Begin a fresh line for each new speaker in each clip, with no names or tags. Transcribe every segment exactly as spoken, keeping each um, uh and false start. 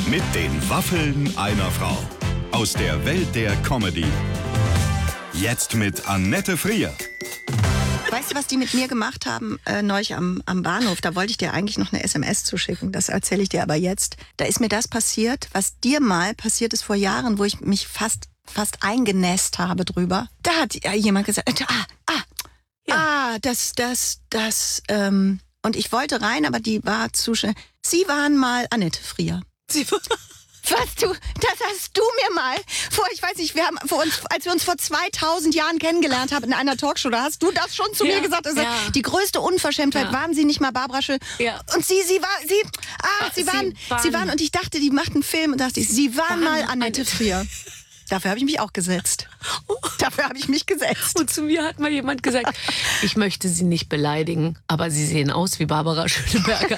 Mit den Waffeln einer Frau. Aus der Welt der Comedy. Jetzt mit Annette Frier.
Weißt du, was die mit mir gemacht haben äh, neulich am, am Bahnhof? Da wollte ich dir eigentlich noch eine S M S zuschicken. Das erzähle ich dir aber jetzt. Da ist mir das passiert, was dir mal passiert ist vor Jahren, wo ich mich fast, fast eingenässt habe drüber. Da hat jemand gesagt, ah, ah, ja. ah, das, das, das, ähm, und ich wollte rein, aber die war zu schnell. Sie waren mal Annette Frier. Sie Was du, das hast du mir mal vor, ich weiß nicht, wir haben vor uns, als wir uns vor zweitausend Jahren kennengelernt haben in einer Talkshow, da hast du das schon zu ja, mir gesagt. Also ja. Die größte Unverschämtheit, ja. Waren Sie nicht mal Barbara Schön? Ja. Und sie, sie war, sie, ah, sie, sie waren, waren, sie waren, und ich dachte, die macht einen Film und dachte ich, sie waren, waren mal Annette Frier. Dafür habe ich mich auch gesetzt. Dafür habe ich mich gesetzt.
Und zu mir hat mal jemand gesagt, ich möchte Sie nicht beleidigen, aber Sie sehen aus wie Barbara Schöneberger.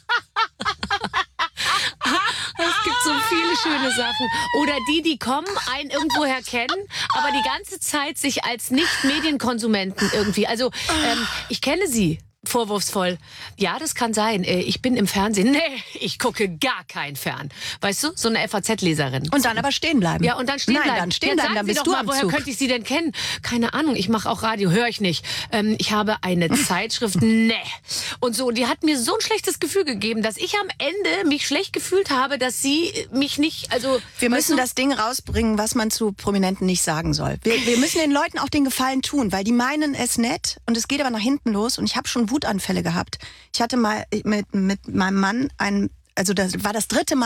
Es gibt so viele schöne Sachen. Oder die, die kommen, einen irgendwoher kennen, aber die ganze Zeit sich als Nicht-Medienkonsumenten irgendwie. Also, ähm, ich kenne sie. Vorwurfsvoll. Ja, das kann sein. Ich bin im Fernsehen. Nee, ich gucke gar kein Fern. Weißt du, so eine F A Z-Leserin.
Und dann aber stehen bleiben.
Ja, und dann stehen
Nein,
bleiben.
dann stehen
Jetzt
bleiben, dann
Sie
bist
doch
du
mal,
am
woher
Zug.
könnte ich Sie denn kennen? Keine Ahnung, ich mache auch Radio, höre ich nicht. Ähm, ich habe eine Zeitschrift, nee. Und so, die hat mir so ein schlechtes Gefühl gegeben, dass ich am Ende mich schlecht gefühlt habe, dass sie mich nicht, also...
Wir müssen das Ding rausbringen, was man zu Prominenten nicht sagen soll. Wir, wir müssen den Leuten auch den Gefallen tun, weil die meinen es nett und es geht aber nach hinten los und ich habe schon Wutanfälle gehabt. Ich hatte mal mit, mit meinem Mann einen, also das war das dritte Mal,